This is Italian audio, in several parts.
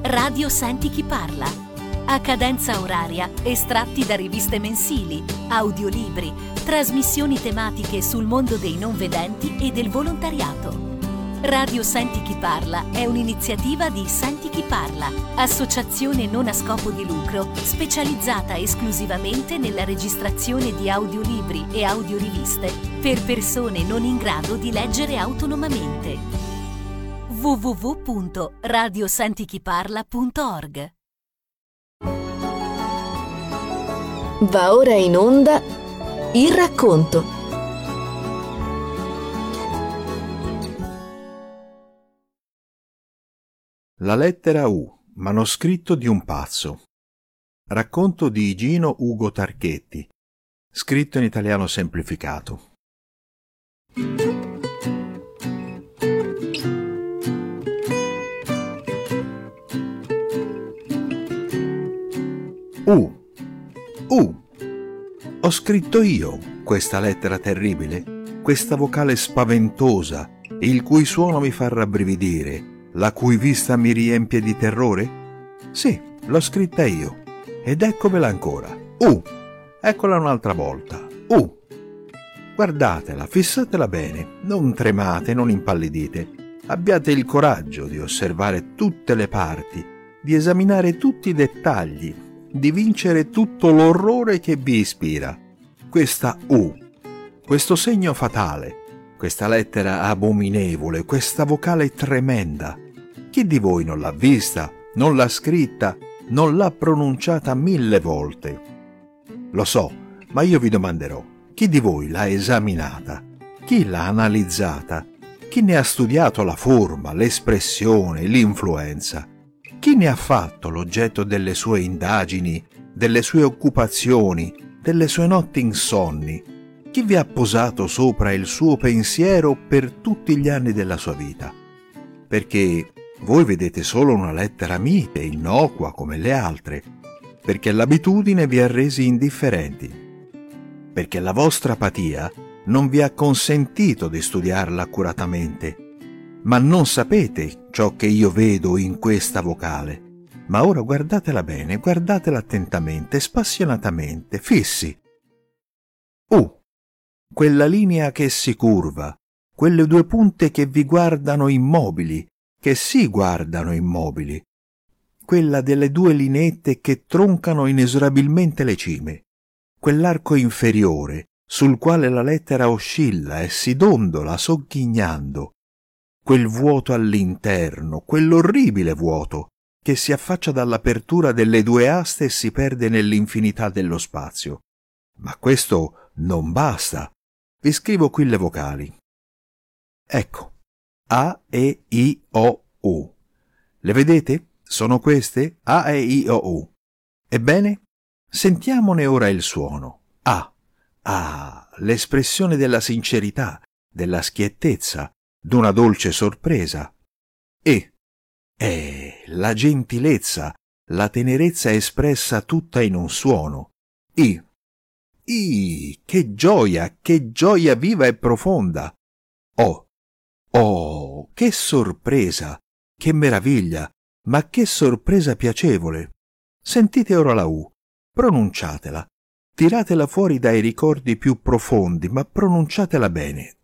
Radio Senti chi parla. A cadenza oraria, estratti da riviste mensili, audiolibri, trasmissioni tematiche sul mondo dei non vedenti e del volontariato. Radio Senti chi parla è un'iniziativa di Senti chi parla, associazione non a scopo di lucro specializzata esclusivamente nella registrazione di audiolibri e audioriviste per persone non in grado di leggere autonomamente. www.radiosentichiparla.org. Va ora in onda il racconto. La lettera U, manoscritto di un pazzo. Racconto di Gino Ugo Tarchetti, scritto in italiano semplificato. U. Ho scritto io questa lettera terribile, questa vocale spaventosa, il cui suono mi fa rabbrividire, la cui vista mi riempie di terrore? Sì, l'ho scritta io. Ed eccovela ancora. Eccola un'altra volta. Guardatela, fissatela bene, non tremate, non impallidite. Abbiate il coraggio di osservare tutte le parti, di esaminare tutti i dettagli, di vincere tutto l'orrore che vi ispira. Questa U, questo segno fatale, questa lettera abominevole, questa vocale tremenda. Chi di voi non l'ha vista, non l'ha scritta, non l'ha pronunciata 1000 volte? Lo so, ma io vi domanderò, chi di voi l'ha esaminata? Chi l'ha analizzata? Chi ne ha studiato la forma, l'espressione, l'influenza? Chi ne ha fatto l'oggetto delle sue indagini, delle sue occupazioni, delle sue notti insonni? Chi vi ha posato sopra il suo pensiero per tutti gli anni della sua vita? Perché voi vedete solo una lettera mite, innocua come le altre, perché l'abitudine vi ha resi indifferenti, perché la vostra apatia non vi ha consentito di studiarla accuratamente. Ma non sapete ciò che io vedo in questa vocale. Ma ora guardatela bene, guardatela attentamente, spassionatamente, fissi. Quella linea che si curva, quelle due punte che vi guardano immobili, che si guardano immobili, quella delle due lineette che troncano inesorabilmente le cime, quell'arco inferiore sul quale la lettera oscilla e si dondola sogghignando, quel vuoto all'interno, quell'orribile vuoto che si affaccia dall'apertura delle due aste e si perde nell'infinità dello spazio. Ma questo non basta. Vi scrivo qui le vocali. Ecco. A, E, I, O, U. Le vedete? Sono queste? A, E, I, O, U. Ebbene, sentiamone ora il suono. A. L'espressione della sincerità, della schiettezza, d'una dolce sorpresa. E. La gentilezza, la tenerezza espressa tutta in un suono. I. Che gioia viva e profonda. O. Oh, che sorpresa, che meraviglia, ma che sorpresa piacevole. Sentite ora la U, pronunciatela, tiratela fuori dai ricordi più profondi, ma pronunciatela bene.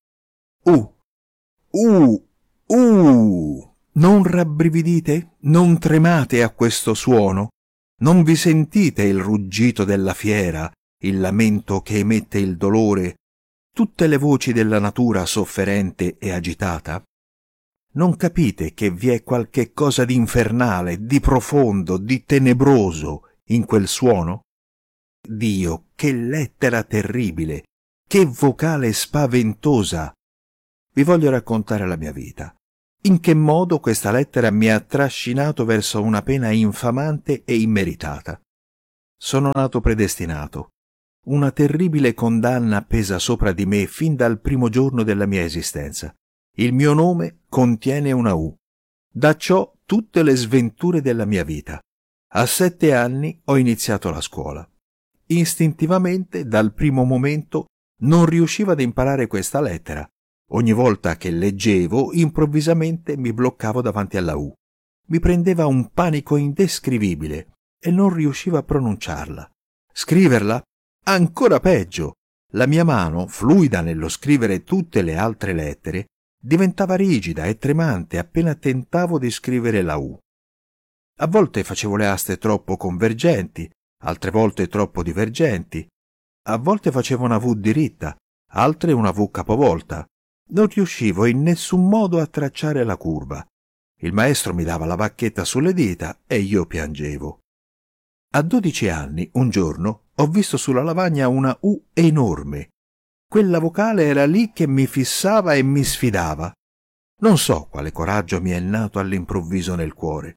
Non rabbrividite? Non tremate a questo suono? Non vi sentite il ruggito della fiera, il lamento che emette il dolore, tutte le voci della natura sofferente e agitata? Non capite che vi è qualche cosa di infernale, di profondo, di tenebroso in quel suono? Dio, che lettera terribile, che vocale spaventosa! Vi voglio raccontare la mia vita. In che modo questa lettera mi ha trascinato verso una pena infamante e immeritata. Sono nato predestinato. Una terribile condanna pesa sopra di me fin dal primo giorno della mia esistenza. Il mio nome contiene una U. Da ciò tutte le sventure della mia vita. A 7 anni ho iniziato la scuola. Istintivamente, dal primo momento, non riuscivo ad imparare questa lettera. Ogni volta che leggevo, improvvisamente mi bloccavo davanti alla U. mi prendeva un panico indescrivibile e non riuscivo a pronunciarla. Scriverla? Ancora peggio! La mia mano, fluida nello scrivere tutte le altre lettere, diventava rigida e tremante appena tentavo di scrivere la U. A volte facevo le aste troppo convergenti, altre volte troppo divergenti. A volte facevo una V diritta, altre una V capovolta. Non riuscivo in nessun modo a tracciare la curva. Il maestro mi dava la bacchetta sulle dita e io piangevo. A 12 anni, un giorno, ho visto sulla lavagna una U enorme. Quella vocale era lì che mi fissava e mi sfidava. Non so quale coraggio mi è nato all'improvviso nel cuore.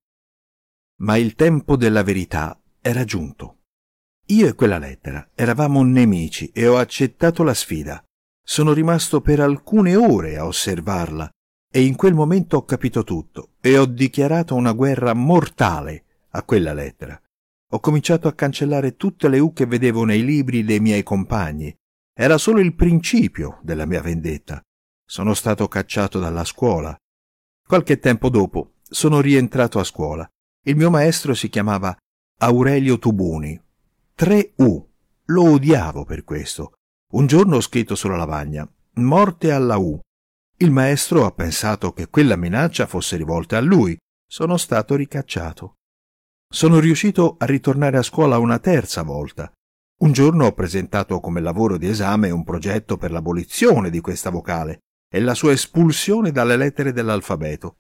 Ma il tempo della verità era giunto. Io e quella lettera eravamo nemici e ho accettato la sfida. Sono rimasto per alcune ore a osservarla e in quel momento ho capito tutto e ho dichiarato una guerra mortale a quella lettera. Ho cominciato a cancellare tutte le U che vedevo nei libri dei miei compagni. Era solo il principio della mia vendetta. Sono stato cacciato dalla scuola. Qualche tempo dopo sono rientrato a scuola. Il mio maestro si chiamava Aurelio Tubuni. 3 U. Lo odiavo per questo. Un giorno ho scritto sulla lavagna: morte alla U. Il maestro ha pensato che quella minaccia fosse rivolta a lui. Sono stato ricacciato. Sono riuscito a ritornare a scuola una terza volta. Un giorno ho presentato come lavoro di esame un progetto per l'abolizione di questa vocale e la sua espulsione dalle lettere dell'alfabeto.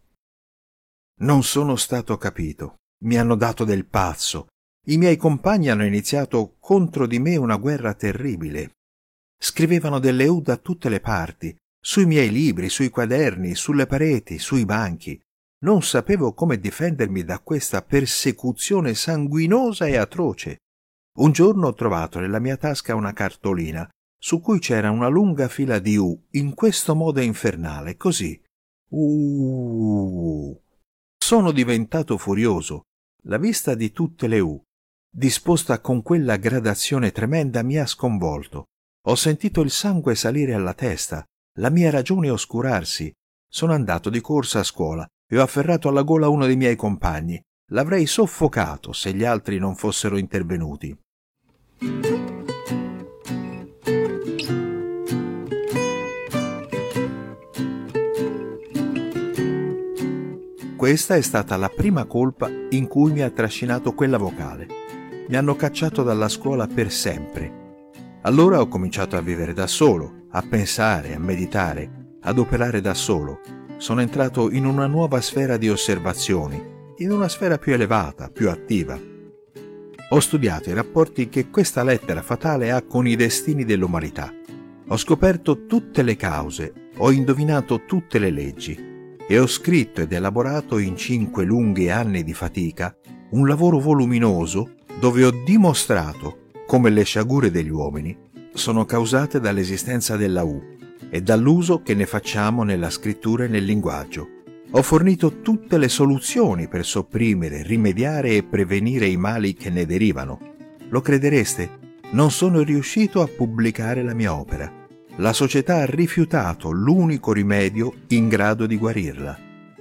Non sono stato capito. Mi hanno dato del pazzo. I miei compagni hanno iniziato contro di me una guerra terribile. Scrivevano delle U da tutte le parti, sui miei libri, sui quaderni, sulle pareti, sui banchi. Non sapevo come difendermi da questa persecuzione sanguinosa e atroce. Un giorno ho trovato nella mia tasca una cartolina su cui c'era una lunga fila di U in questo modo infernale, così. Sono diventato furioso. La vista di tutte le U, disposta con quella gradazione tremenda, mi ha sconvolto. Ho sentito il sangue salire alla testa, la mia ragione oscurarsi. Sono andato di corsa a scuola e ho afferrato alla gola uno dei miei compagni. L'avrei soffocato se gli altri non fossero intervenuti. Questa è stata la prima colpa in cui mi ha trascinato quella vocale. Mi hanno cacciato dalla scuola per sempre. Allora ho cominciato a vivere da solo, a pensare, a meditare, ad operare da solo. Sono entrato in una nuova sfera di osservazioni, in una sfera più elevata, più attiva. Ho studiato i rapporti che questa lettera fatale ha con i destini dell'umanità. Ho scoperto tutte le cause, ho indovinato tutte le leggi e ho scritto ed elaborato in 5 lunghi anni di fatica un lavoro voluminoso dove ho dimostrato come le sciagure degli uomini sono causate dall'esistenza della U e dall'uso che ne facciamo nella scrittura e nel linguaggio. Ho fornito tutte le soluzioni per sopprimere, rimediare e prevenire i mali che ne derivano. Lo credereste? Non sono riuscito a pubblicare la mia opera. La società ha rifiutato l'unico rimedio in grado di guarirla.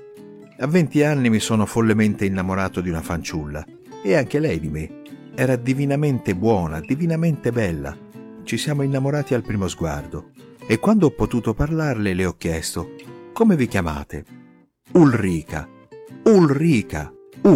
A 20 anni mi sono follemente innamorato di una fanciulla e anche lei di me. Era divinamente buona, divinamente bella. Ci siamo innamorati al primo sguardo e quando ho potuto parlarle le ho chiesto: come vi chiamate? Ulrica. Ulrica.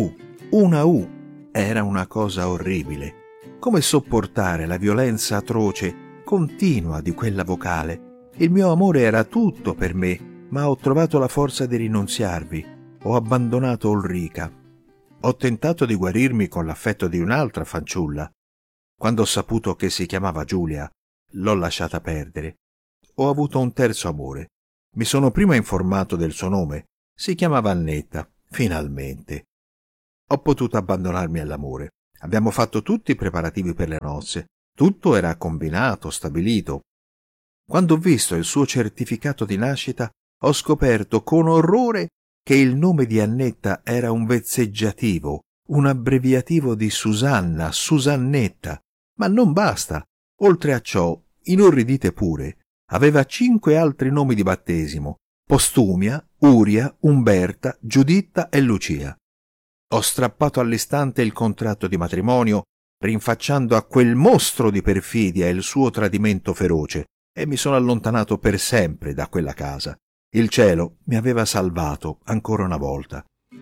Una U. Era una cosa orribile. Come sopportare la violenza atroce continua di quella vocale? Il mio amore era tutto per me, ma ho trovato la forza di rinunziarvi. Ho abbandonato Ulrica. Ho tentato di guarirmi con l'affetto di un'altra fanciulla. Quando ho saputo che si chiamava Giulia, l'ho lasciata perdere. Ho avuto un terzo amore. Mi sono prima informato del suo nome. Si chiamava Annetta. Finalmente. Ho potuto abbandonarmi all'amore. Abbiamo fatto tutti i preparativi per le nozze. Tutto era combinato, stabilito. Quando ho visto il suo certificato di nascita, ho scoperto con orrore che il nome di Annetta era un vezzeggiativo, un abbreviativo di Susanna, Susannetta. Ma non basta. Oltre a ciò, inorridite pure, aveva 5 altri nomi di battesimo: Postumia, Uria, Umberta, Giuditta e Lucia. Ho strappato all'istante il contratto di matrimonio, rinfacciando a quel mostro di perfidia il suo tradimento feroce, e mi sono allontanato per sempre da quella casa. Il cielo mi aveva salvato ancora una volta.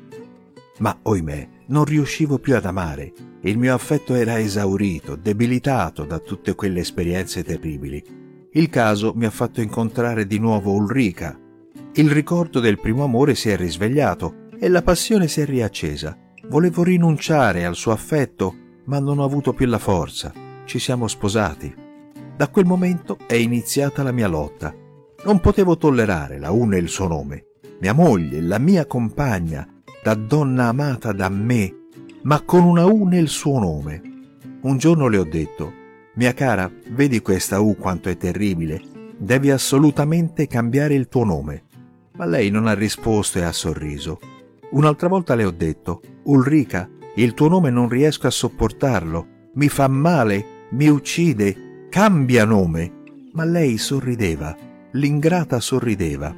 Ma, ohimè, non riuscivo più ad amare. Il mio affetto era esaurito, debilitato da tutte quelle esperienze terribili. Il caso mi ha fatto incontrare di nuovo Ulrica. Il ricordo del primo amore si è risvegliato e la passione si è riaccesa. Volevo rinunciare al suo affetto, ma non ho avuto più la forza. Ci siamo sposati. Da quel momento è iniziata la mia lotta. Non potevo tollerare la U nel suo nome. Mia moglie, la mia compagna, da donna amata da me, ma con una U nel suo nome. Un giorno le ho detto: mia cara, vedi questa U quanto è terribile? Devi assolutamente cambiare il tuo nome. Ma lei non ha risposto e ha sorriso. Un'altra volta le ho detto: Ulrica, il tuo nome non riesco a sopportarlo, mi fa male, mi uccide, cambia nome. Ma lei sorrideva, l'ingrata sorrideva.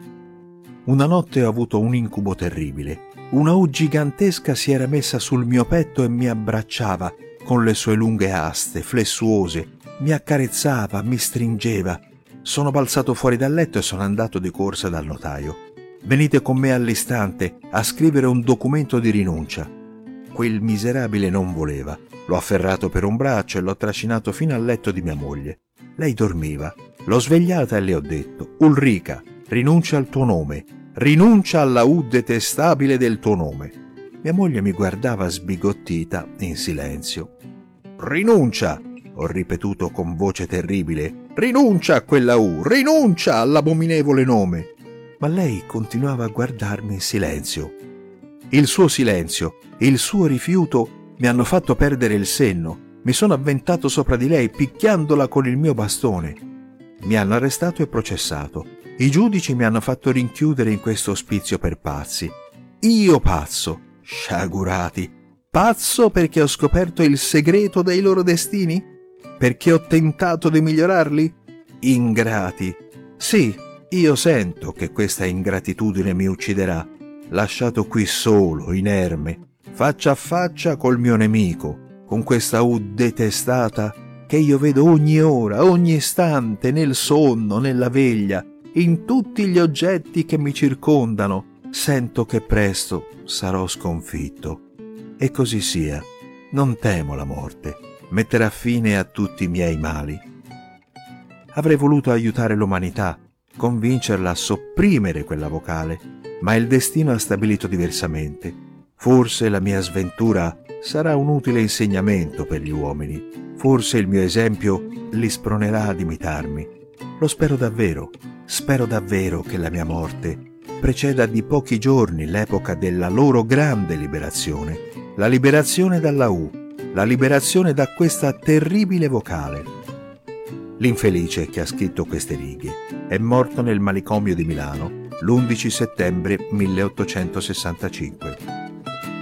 Una notte ho avuto un incubo terribile. Una U gigantesca si era messa sul mio petto e mi abbracciava con le sue lunghe aste flessuose, mi accarezzava, mi stringeva. Sono balzato fuori dal letto e sono andato di corsa dal notaio. Venite con me all'istante a scrivere un documento di rinuncia. Quel miserabile non voleva. L'ho afferrato per un braccio e l'ho trascinato fino al letto di mia moglie. Lei dormiva. L'ho svegliata e le ho detto: Ulrica, rinuncia al tuo nome. Rinuncia alla U detestabile del tuo nome. Mia moglie mi guardava sbigottita in silenzio. Rinuncia, ho ripetuto con voce terribile. Rinuncia a quella U, rinuncia all'abominevole nome. Ma lei continuava a guardarmi in silenzio. Il suo silenzio, il suo rifiuto mi hanno fatto perdere il senno. Mi sono avventato sopra di lei picchiandola con il mio bastone. Mi hanno arrestato e processato. I giudici mi hanno fatto rinchiudere in questo ospizio per pazzi. Io pazzo, sciagurati, pazzo perché ho scoperto il segreto dei loro destini? Perché ho tentato di migliorarli? Ingrati. Sì, io sento che questa ingratitudine mi ucciderà, lasciato qui solo, inerme, faccia a faccia col mio nemico, con questa U detestata che io vedo ogni ora, ogni istante, nel sonno, nella veglia, in tutti gli oggetti che mi circondano. Sento che presto sarò sconfitto. E così sia. Non temo la morte. Metterà fine a tutti i miei mali. Avrei voluto aiutare l'umanità, convincerla a sopprimere quella vocale, ma il destino ha stabilito diversamente. Forse la mia sventura sarà un utile insegnamento per gli uomini. Forse il mio esempio li spronerà ad imitarmi. Lo spero davvero. Spero davvero che la mia morte preceda di pochi giorni l'epoca della loro grande liberazione, la liberazione dalla U, la liberazione da questa terribile vocale. L'infelice che ha scritto queste righe è morto nel manicomio di Milano l'11 settembre 1865.